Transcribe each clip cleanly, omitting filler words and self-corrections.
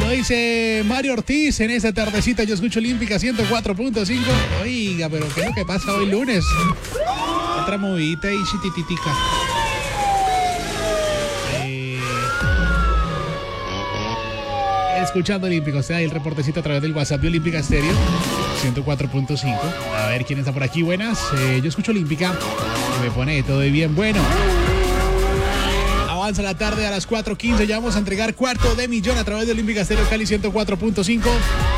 Lo dice Mario Ortiz en esta tardecita. Yo escucho Olímpica 104.5. Oiga, pero ¿qué es lo que pasa hoy lunes? Otra movidita y chitititica. Escuchando Olímpica, o sea, el reportecito a través del WhatsApp de Olímpica Estéreo 104.5. A ver quién está por aquí. Buenas, yo escucho Olímpica y me pone todo y bien bueno. Avanza la tarde a las 4:15. Ya vamos a entregar $250,000 a través de Olímpica Estéreo Cali 104.5.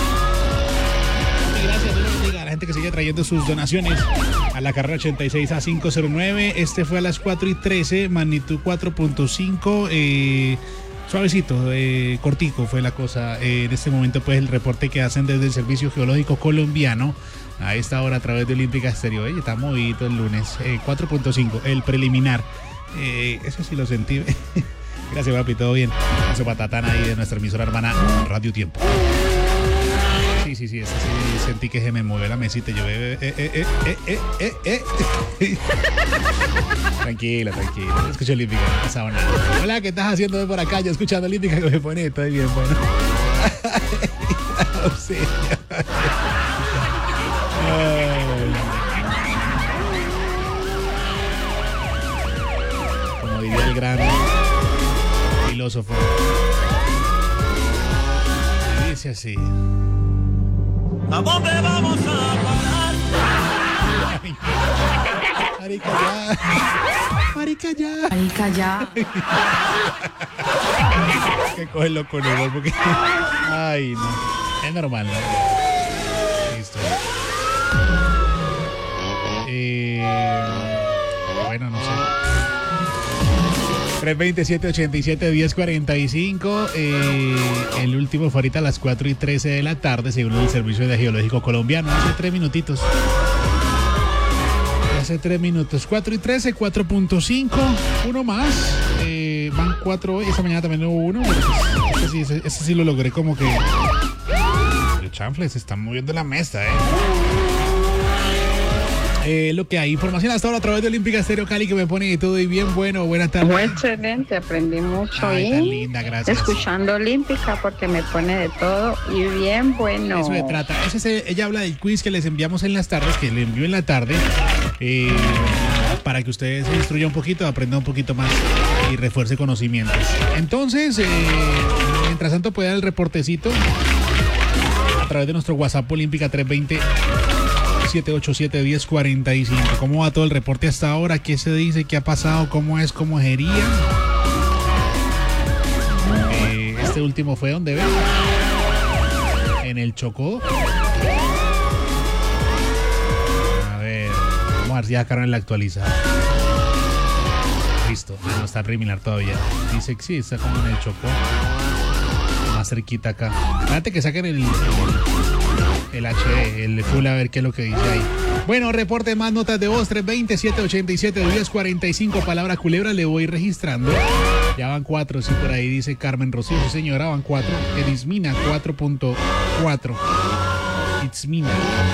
Y gracias a la gente que sigue trayendo sus donaciones a la carrera 86 a 509. Este fue a las 4:13, magnitud 4.5. Suavecito, cortico fue la cosa. En este momento, pues, el reporte que hacen desde el Servicio Geológico Colombiano a esta hora a través de Olímpica Estéreo. Está movidito el lunes. 4.5, el preliminar. Eso sí lo sentí. Gracias, papi, todo bien. Eso patatán ahí de nuestra emisora hermana Radio Tiempo. Sí, eso sí sentí que se me movió la mesita. Yo, Tranquilo. Escucho Olímpica, no pasa nada. Hola, ¿qué estás haciendo hoy por acá? Yo escuchando Olímpica que me pone, estoy bien, bueno. Sí. Como diría el gran filósofo. Dice así. ¿A dónde vamos a parar? Marica ya. Que cogerlo con humor porque... Ay, no. Es normal, ¿no? Listo. Bueno, no sé. 327-87-1045. El último fue ahorita a las 4:13 de la tarde, según el Servicio de Geológico Colombiano. Hace 3 minutitos. 4:13, 4.5. Uno más. Van 4 hoy. Esta mañana también hubo uno. Ese sí lo logré como que... El chanfle se está moviendo la mesa, lo que hay. Información hasta ahora a través de Olímpica Estéreo Cali que me pone todo y bien bueno. Buenas tardes. Muy excelente, aprendí mucho. Ay, tan linda, gracias. Escuchando Olímpica porque me pone de todo y bien bueno. Eso se trata. Ella habla del quiz que les enviamos en las tardes, que le envío en la tarde, para que ustedes se instruyan un poquito, aprendan un poquito más y refuerce conocimientos. Entonces, mientras tanto puede dar el reportecito a través de nuestro WhatsApp Olímpica 320-787-1045. ¿Cómo va todo el reporte hasta ahora? ¿Qué se dice? ¿Qué ha pasado? ¿Cómo es? ¿Cómo sería? Este último fue donde ven. En el Chocó. A ver. Vamos a ver si sacaron en la actualizada. Listo. No está preliminar todavía. Dice que sí, está como en el Chocó. Más cerquita acá. Espérate que saquen el HD, el full, a ver qué es lo que dice ahí. Bueno, reporte más notas de voz. 320-787-1045. Palabra culebra, le voy registrando. Ya van 4, sí, por ahí dice Carmen Rocío. Sí, señora, van 4. Erismina, 4.4. Itzmina.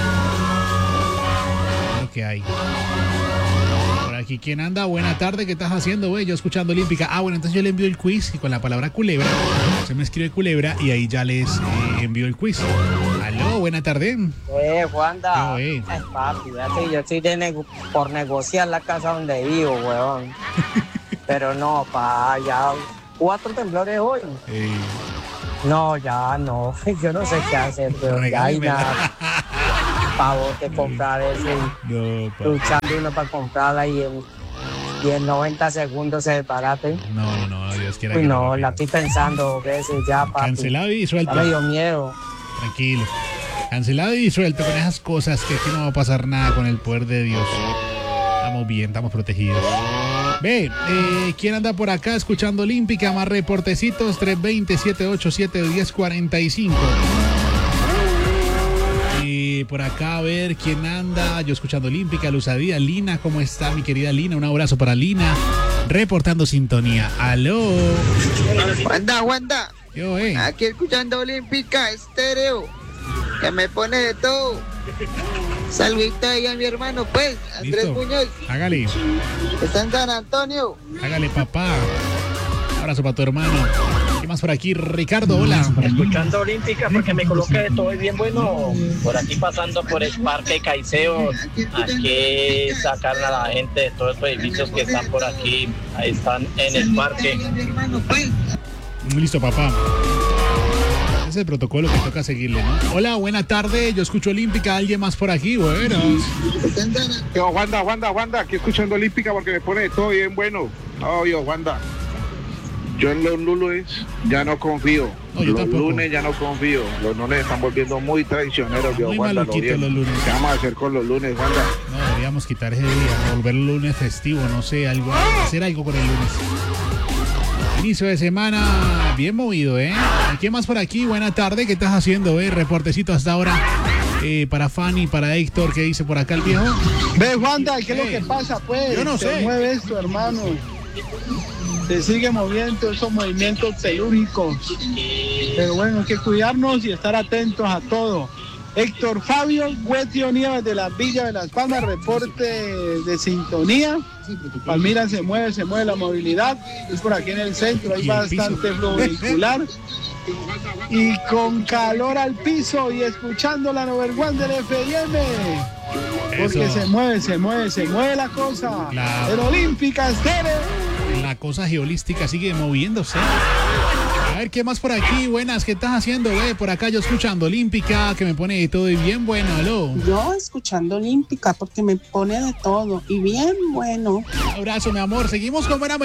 Lo que hay. Por aquí, ¿quién anda? Buena tarde, ¿qué estás haciendo, güey? Yo escuchando Olímpica. Bueno, entonces yo le envío el quiz y con la palabra culebra. Se me escribe culebra y ahí ya les envío el quiz. Aló, buena tarde. Juanda. Papi, fíjate, yo estoy por negociar la casa donde vivo, weón. Pero no, ya 4 temblores hoy. No, ya no. Yo no sé qué hacer, pero ya hay nada. Pavo que comprar ese. No, luchando uno para comprarla y en 90 segundos se desbarate. No, Dios quiera. Uy, que no, la estoy pensando veces ya, papi. Cancelado y suelto. Ya me dio miedo. Tranquilo. Cancelado y suelto con esas cosas que aquí no va a pasar nada con el poder de Dios. Estamos bien, estamos protegidos. Ve, ¿quién anda por acá escuchando Olímpica? Más reportecitos, 320-787-1045. Y por acá, a ver, ¿quién anda? Yo escuchando Olímpica, Luz Díaz. Lina, ¿cómo está, mi querida Lina? Un abrazo para Lina, reportando sintonía. ¡Aló! Wanda. Yo, Aquí escuchando Olímpica Estéreo, que me pone de todo. Saludita ahí a mi hermano, pues, Andrés Muñoz. Hágale. Está en San Antonio. Hágale, papá. Un abrazo para tu hermano. ¿Qué más por aquí? Ricardo, hola. Escuchando Olímpica porque me coloqué de todo y bien bueno. Por aquí pasando por el Parque Caicedo. Aquí sacaron a la gente de todos los edificios que están por aquí. Ahí están en el parque. Listo, papá. Ese es el protocolo que toca seguirle, ¿no? Hola, buena tarde. Yo escucho Olímpica. ¿Alguien más por aquí? Buenos. Yo, Wanda, aquí escuchando Olímpica porque me pone de todo bien bueno. Yo, Wanda. Yo en los lunes ya no confío. No, yo los tampoco. lunes ya no confío. Los lunes están volviendo muy traicioneros. Yo, Muy Wanda, maluquitos los lunes. ¿Qué vamos a hacer con los lunes, Wanda? No, deberíamos quitar ese día, volver el lunes festivo, no sé, hacer algo con el lunes. Inicio de semana bien movido, ¿eh? ¿Qué más por aquí? Buena tarde, ¿qué estás haciendo, Reportecito hasta ahora para Fanny, para Héctor, ¿qué dice por acá el viejo? Ve, Wanda, ¿qué es lo que pasa, pues? Yo no sé. Se mueve esto, hermano. Se sigue moviendo esos movimientos telúricos. Pero bueno, hay que cuidarnos y estar atentos a todo. Héctor Fabio Huetio Nieves de la Villa de Las Palmas, reporte de sintonía. Palmira se mueve la movilidad. Es por aquí en el centro, hay bastante flujo vehicular. Y con calor al piso y escuchando la Number One del FM. Porque Eso. se mueve la cosa. La- El Olímpica Estéreo. La cosa geolística sigue moviéndose. A ver, ¿qué más por aquí? Buenas, ¿qué estás haciendo, Por acá yo escuchando Olímpica, que me pone de todo y bien bueno, aló. Yo escuchando Olímpica porque me pone de todo y bien bueno. Un abrazo, mi amor. Seguimos con buena